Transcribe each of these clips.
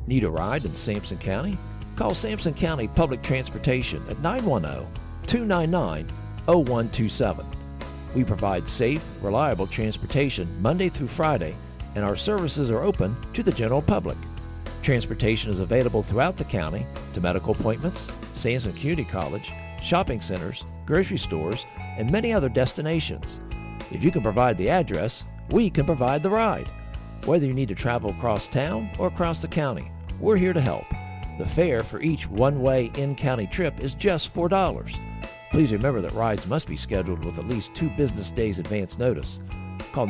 Need a ride in Sampson County? Call Sampson County Public Transportation at 910-299-0127. We provide safe, reliable transportation Monday through Friday, and our services are open to the general public. Transportation is available throughout the county to medical appointments, Sampson Community College, shopping centers, grocery stores, and many other destinations. If you can provide the address, we can provide the ride. Whether you need to travel across town or across the county, we're here to help. The fare for each one-way in-county trip is just $4. Please remember that rides must be scheduled with at least 2 business days advance notice. Call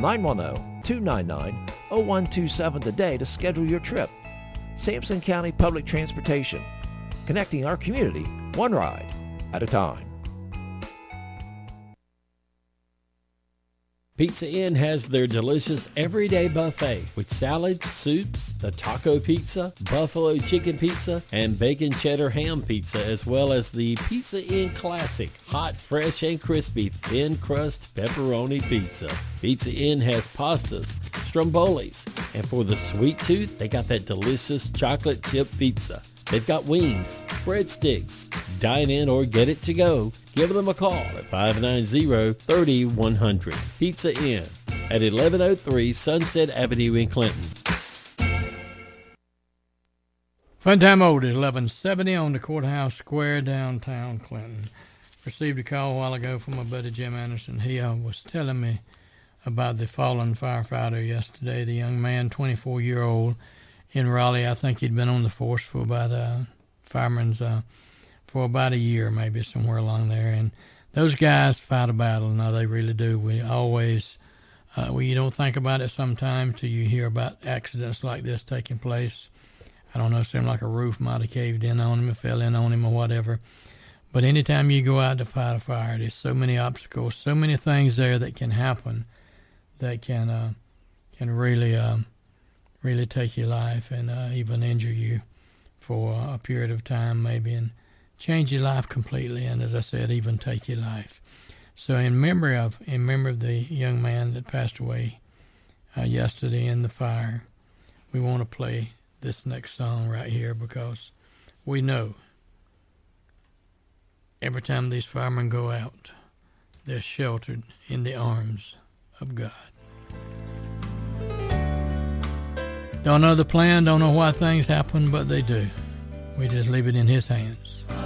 910-299-0127 today to schedule your trip. Sampson County Public Transportation, connecting our community one ride at a time. Pizza Inn has their delicious everyday buffet with salads, soups, the taco pizza, buffalo chicken pizza, and bacon cheddar ham pizza, as well as the Pizza Inn Classic, hot, fresh, and crispy thin crust pepperoni pizza. Pizza Inn has pastas, strombolis, and for the sweet tooth, they got that delicious chocolate chip pizza. They've got wings, breadsticks. Dine in or get it to go. Give them a call at 590-3100. Pizza Inn at 1103 Sunset Avenue in Clinton. Fun Time Oldies, 1170 on the Courthouse Square, downtown Clinton. Received a call a while ago from my buddy Jim Anderson. He was telling me about the fallen firefighter yesterday, the young man, 24-year-old, in Raleigh. I think he'd been on the force for about fireman's for about a year, maybe somewhere along there. And those guys fight a battle. No, they really do. We always, you don't think about it sometimes till you hear about accidents like this taking place. I don't know, it seemed like a roof might have caved in on him or fell in on him or whatever. But anytime you go out to fight a fire, there's so many obstacles, so many things there that can happen that can really take your life and even injure you for a period of time maybe, and change your life completely, and as I said, even take your life. So in memory of the young man that passed away yesterday in the fire, we want to play this next song right here, because we know every time these firemen go out, they're sheltered in the arms of God. Don't know the plan, don't know why things happen, but they do. We just leave it in His hands.